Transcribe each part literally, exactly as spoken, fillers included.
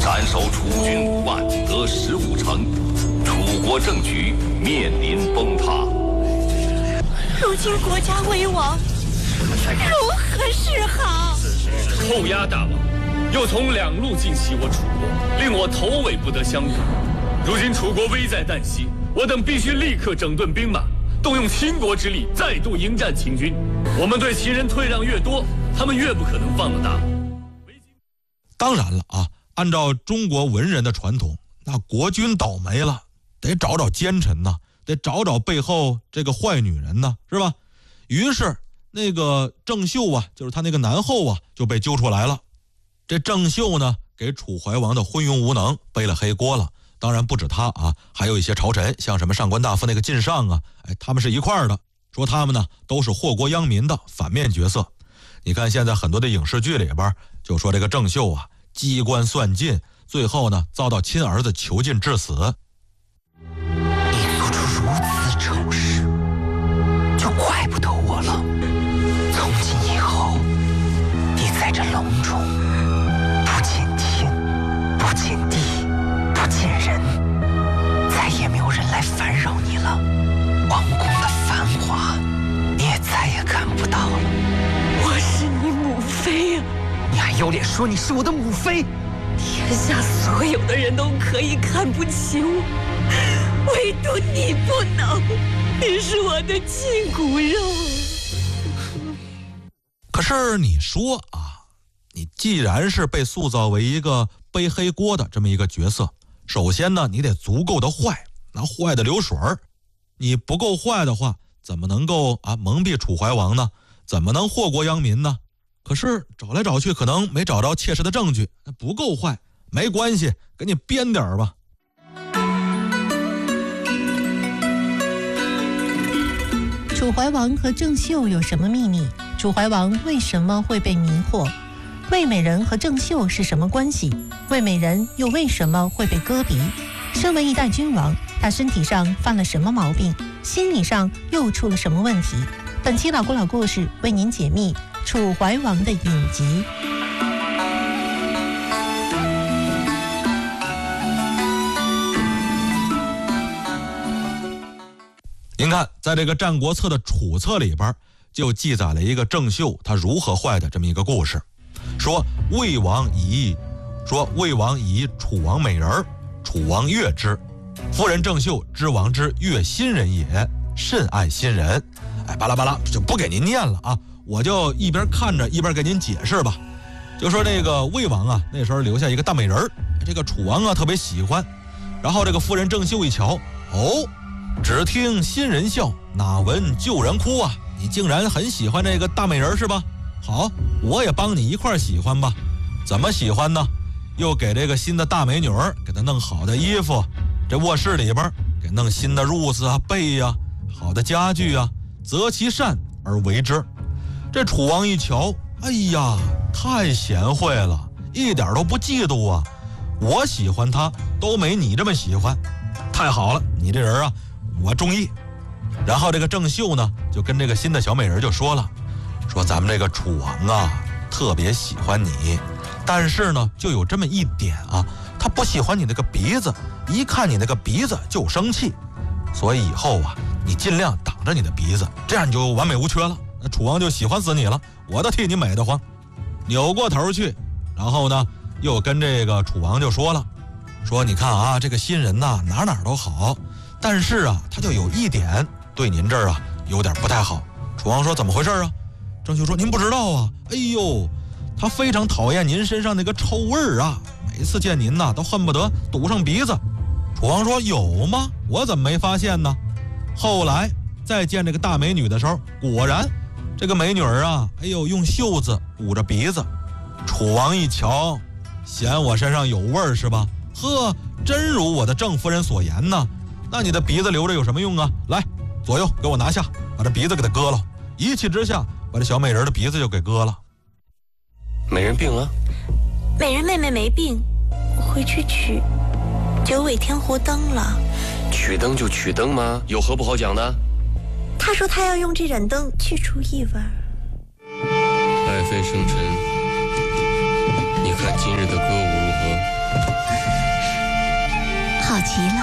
斩首楚军五万，得十五城，楚国政局面临崩塌。 如今国家危亡，如何是好？ 扣押大王，又从两路进袭我楚国，令我头尾不得相顾。如今楚国危在旦夕，我等必须立刻整顿兵马，动用倾国之力，再度迎战秦军。我们对秦人退让越多，他们越不可能放了大王。 当然了啊，按照中国文人的传统，那国君倒霉了，得找找奸臣呐，得找找背后这个坏女人呢，是吧？于是那个郑袖啊，就是他那个男后啊，就被揪出来了。这郑袖呢，给楚怀王的昏庸无能背了黑锅了。当然不止他啊，还有一些朝臣，像什么上官大夫那个晋上啊，哎，他们是一块儿的，说他们呢都是祸国殃民的反面角色。你看现在很多的影视剧里边就说这个郑袖啊，机关算尽，最后呢遭到亲儿子囚禁致死。 你做出如此丑事，就怪不得我了。从今以后，你在这笼中不见天，不见地，不见人，再也没有人来烦扰你了。王宫的繁华，你也再也看不到了。 我是你母妃啊！ 你还有脸说你是我的母妃？ 天下所有的人都可以看不起我，唯独你不能。你是我的亲骨肉。 可是你说啊，你既然是被塑造为一个背黑锅的这么一个角色，首先呢，你得足够的坏，那坏的流水儿。你不够坏的话，怎么能够啊蒙蔽楚怀王呢？怎么能祸国殃民呢？可是找来找去，可能没找着切实的证据，不够坏，没关系，给你编点儿吧。 楚怀王和郑袖有什么秘密？楚怀王为什么会被迷惑？魏美人和郑袖是什么关系？魏美人又为什么会被割鼻？身为一代君王，他身体上犯了什么毛病？心理上又出了什么问题？本期老古老故事为您解密楚怀王的隐疾。 您看，在这个《战国策》的《楚策》里边，就记载了一个郑袖他如何坏的这么一个故事。说魏王以说魏王以楚王美人，楚王悦之。夫人郑袖知王之悦心人也，甚爱心人。哎，巴拉巴拉就不给您念了啊，我就一边看着一边给您解释吧。就说这个魏王啊，那时候留下一个大美人，这个楚王啊特别喜欢。然后这个夫人郑袖一瞧，哦，只听新人笑，哪闻旧人哭啊！你竟然很喜欢这个大美人是吧？好，我也帮你一块喜欢吧。怎么喜欢呢？又给这个新的大美女儿给她弄好的衣服，这卧室里边给弄新的褥子啊、被呀、啊、好的家具啊，择其善而为之。这楚王一瞧，哎呀，太贤惠了，一点都不嫉妒啊！我喜欢她都没你这么喜欢，太好了，你这人啊，我中意。然后这个郑袖呢，就跟这个新的小美人就说了，说咱们这个楚王啊，特别喜欢你，但是呢，就有这么一点啊，他不喜欢你那个鼻子，一看你那个鼻子就生气，所以以后啊，你尽量挡着你的鼻子，这样你就完美无缺了。那楚王就喜欢死你了，我都替你美得慌。扭过头去，然后呢，又跟这个楚王就说了，说你看啊，这个新人呐，哪哪都好，但是啊，他就有一点对您这儿啊有点不太好。楚王说怎么回事啊？郑袖说您不知道啊，哎呦，他非常讨厌您身上那个臭味儿啊，每次见您呐都恨不得堵上鼻子。楚王说有吗？我怎么没发现呢？后来再见这个大美女的时候，果然这个美女儿啊，哎呦，用袖子捂着鼻子。楚王一瞧，嫌我身上有味儿是吧？呵，真如我的郑夫人所言呢。那你的鼻子留着有什么用啊？来，左右给我拿下，把这鼻子给他割了。一气之下，把这小美人的鼻子就给割了。 美人病了？ 美人妹妹没病，我回去取九尾天狐灯了。 取灯就取灯吗？有何不好讲的？ 他说他要用这盏灯去除异味。 爱妃生辰，你看今日的歌舞如何？ 极了。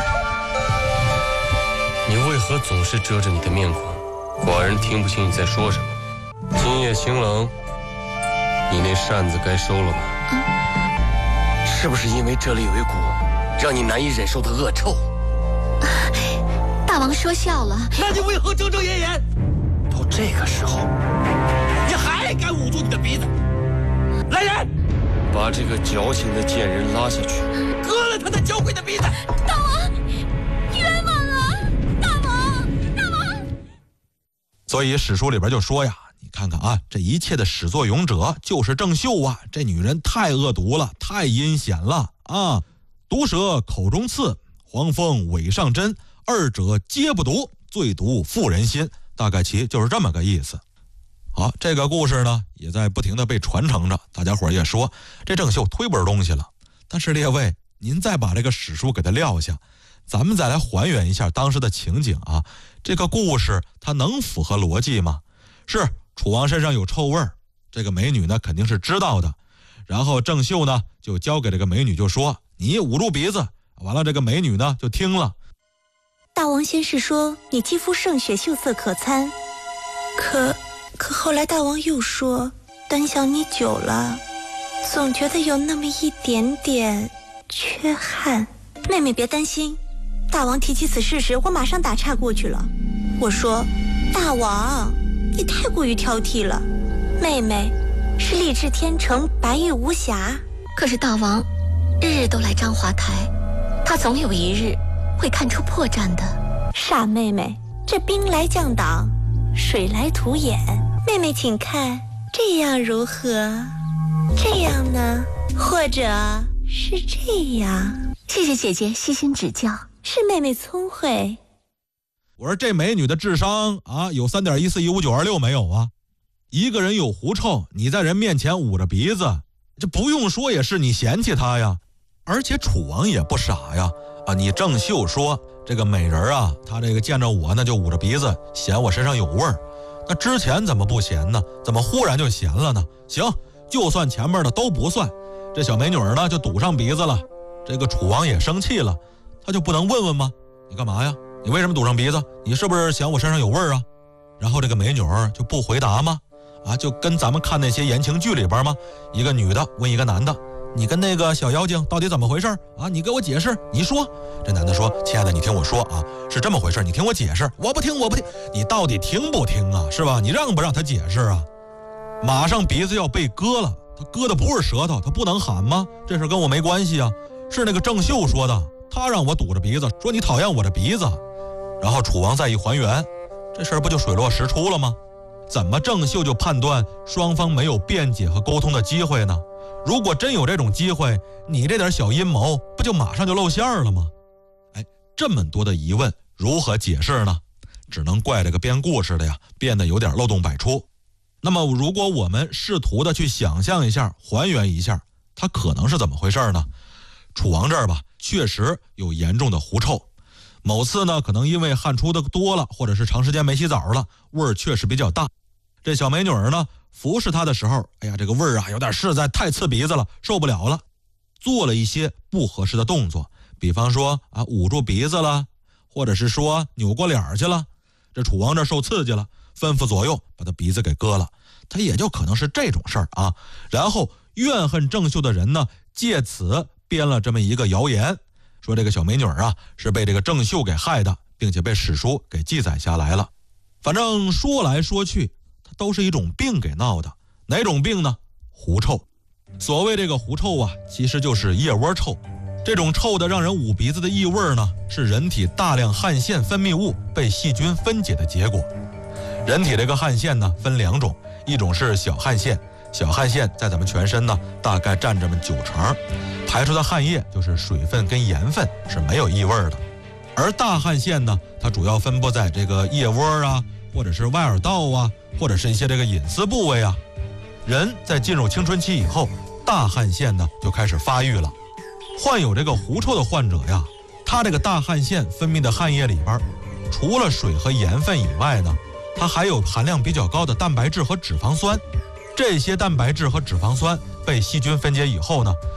你为何总是遮着你的面孔？寡人听不清你在说什么。今夜晴冷，你那扇子该收了吧？ 啊、 是不是因为这里有一股让你难以忍受的恶臭？ 啊、大王说笑了。 那你为何遮遮掩掩？到这个时候，你还敢捂住你的鼻子？来人， 把这个矫情的贱人拉下去， 割了他的娇贵的鼻子！ 大王，冤枉啊！大王，大王。 所以史书里边就说呀，你看看啊，这一切的始作俑者就是郑袖啊，这女人太恶毒了，太阴险了啊！毒蛇口中刺，黄蜂尾上针，二者皆不毒，最毒妇人心。大概其就是这么个意思。好，这个故事呢也在不停的被传承着，大家伙也说这郑袖忒本东西了。但是列位，您再把这个史书给它撂下，咱们再来还原一下当时的情景啊。这个故事它能符合逻辑吗？是楚王身上有臭味儿，这个美女呢肯定是知道的。然后郑袖呢就交给这个美女，就说你捂住鼻子。完了，这个美女呢就听了。 大王先是说你肌肤胜雪，秀色可餐，可可后来大王又说，端详你久了，总觉得有那么一点点缺憾。妹妹别担心，大王提起此事时，我马上打岔过去了。我说，大王，你太过于挑剔了，妹妹是丽质天成，白玉无瑕。 可是大王日日都来章华台，他总有一日会看出破绽的。 傻妹妹，这兵来将挡，水来土掩。妹妹请看，这样如何？这样呢？或者是这样？ 谢谢姐姐细心指教， 是妹妹聪慧。 我说这美女的智商啊，有三点一四一五九二六没有啊？一个人有狐臭，你在人面前捂着鼻子，这不用说也是你嫌弃她呀。而且楚王也不傻呀，啊，你郑袖说这个美人啊，她这个见着我那就捂着鼻子，嫌我身上有味儿。那之前怎么不嫌呢？怎么忽然就嫌了呢？行，就算前面的都不算，这小美女呢就堵上鼻子了。这个楚王也生气了，他就不能问问吗？你干嘛呀？你为什么堵上鼻子？你是不是嫌我身上有味儿啊？然后这个美女就不回答吗？啊，就跟咱们看那些言情剧里边吗？一个女的问一个男的，你跟那个小妖精到底怎么回事啊？你给我解释，你说。这男的说，亲爱的，你听我说啊，是这么回事，你听我解释。我不听，我不听，你到底听不听啊？是吧？你让不让他解释啊？马上鼻子要被割了，他割的不是舌头，他不能喊吗？这事跟我没关系啊，是那个郑袖说的，他让我堵着鼻子，说你讨厌我的鼻子。然后楚王再一还原，这事儿不就水落石出了吗？怎么郑袖就判断双方没有辩解和沟通的机会呢？如果真有这种机会，你这点小阴谋不就马上就露馅了吗？哎，这么多的疑问如何解释呢？只能怪这个编故事的呀，变得有点漏洞百出。那么如果我们试图的去想象一下，还原一下，它可能是怎么回事呢？楚王这儿吧，确实有严重的狐臭。某次呢，可能因为汗出的多了，或者是长时间没洗澡了，味儿确实比较大。这小美女儿呢，服侍她的时候，哎呀，这个味儿啊，有点实在太刺鼻子了，受不了了，做了一些不合适的动作，比方说啊，捂住鼻子了，或者是说扭过脸去了。这楚王这受刺激了，吩咐左右把他鼻子给割了。他也就可能是这种事儿啊。然后怨恨郑袖的人呢，借此编了这么一个谣言，说这个小美女啊是被这个郑袖给害的，并且被史书给记载下来了。反正说来说去，它都是一种病给闹的。哪种病呢？狐臭。所谓这个狐臭啊，其实就是腋窝臭。这种臭的让人捂鼻子的异味呢，是人体大量汗腺分泌物被细菌分解的结果。人体这个汗腺呢分两种，一种是小汗腺，小汗腺在咱们全身呢大概占这么九成，排出的汗液就是水分跟盐分，是没有异味的。而大汗腺呢，它主要分布在这个腋窝啊，或者是外耳道啊，或者是一些这个隐私部位啊。人在进入青春期以后，大汗腺呢就开始发育了。患有这个狐臭的患者呀，他这个大汗腺分泌的汗液里边，除了水和盐分以外呢，它还有含量比较高的蛋白质和脂肪酸。这些蛋白质和脂肪酸被细菌分解以后呢，